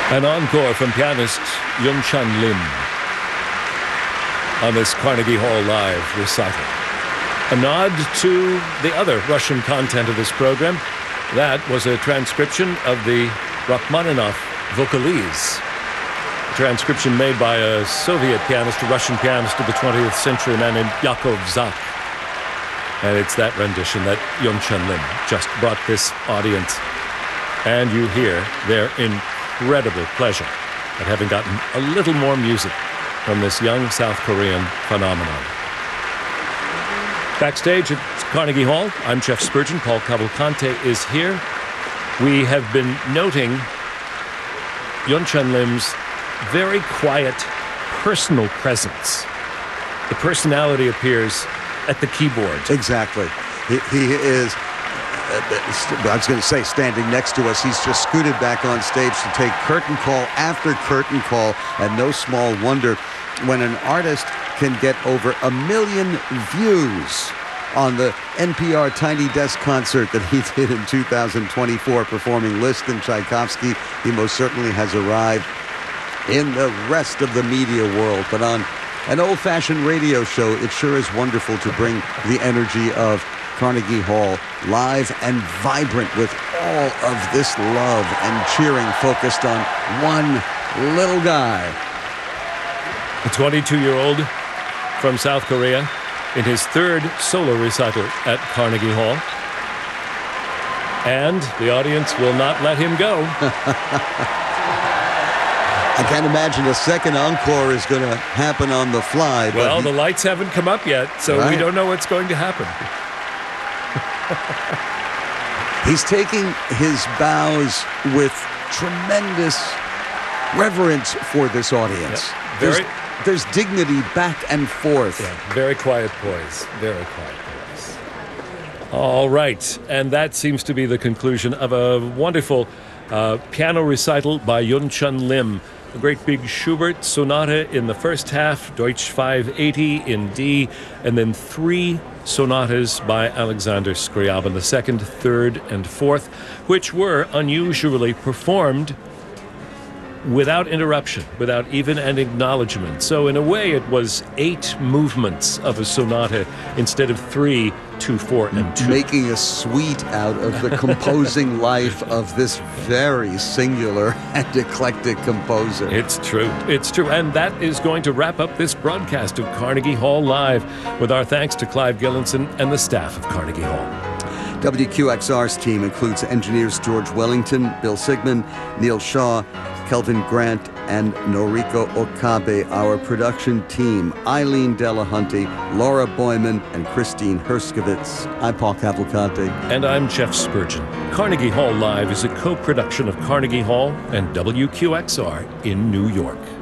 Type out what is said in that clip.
An encore from pianist Yun-Chan Lim on this Carnegie Hall Live recital. A nod to the other Russian content of this program. That was a transcription of the Rachmaninoff Vocalise, a transcription made by a Soviet pianist, a Russian pianist of the 20th century, a man named Yakov Zak. And it's that rendition that Yun-Chan Lim just brought this audience. And you hear their incredible pleasure at having gotten a little more music from this young South Korean phenomenon. Backstage at Carnegie Hall, I'm Jeff Spurgeon. Paul Cavalcante is here. We have been noting Yun-Chan Lim's very quiet, personal presence. The personality appears at the keyboard. Exactly. He is, I was going to say, standing next to us. He's just scooted back on stage to take curtain call after curtain call, and no small wonder when an artist can get over 1 million views on the NPR Tiny Desk concert that he did in 2024 performing Liszt and Tchaikovsky. He most certainly has arrived in the rest of the media world. But on an old-fashioned radio show, it sure is wonderful to bring the energy of Carnegie Hall live and vibrant with all of this love and cheering focused on one little guy. A 22-year-old from South Korea in his third solo recital at Carnegie Hall. And the audience will not let him go. I can't imagine a second encore is going to happen on the fly. Well, the lights haven't come up yet, so we don't know what's going to happen. He's taking his bows with tremendous reverence for this audience. Yeah, there's dignity back and forth. Yeah, very quiet poise. Very quiet poise. All right. And that seems to be the conclusion of a wonderful piano recital by Yun-Chan Lim. A great big Schubert sonata in the first half, Deutsch 580 in D, and then 3 sonatas by Alexander Scriabin, the second, third, and fourth, which were unusually performed without interruption, without even an acknowledgement. So in a way, it was 8 movements of a sonata instead of 3, 2, 4, and 2. Making a suite out of the composing life of this very singular and eclectic composer. It's true. It's true. And that is going to wrap up this broadcast of Carnegie Hall Live, with our thanks to Clive Gillinson and the staff of Carnegie Hall. WQXR's team includes engineers George Wellington, Bill Sigmund, Neil Shaw, Kelvin Grant, and Noriko Okabe. Our production team, Eileen Delahunty, Laura Boyman, and Christine Herskovitz. I'm Paul Cavalcante. And I'm Jeff Spurgeon. Carnegie Hall Live is a co-production of Carnegie Hall and WQXR in New York.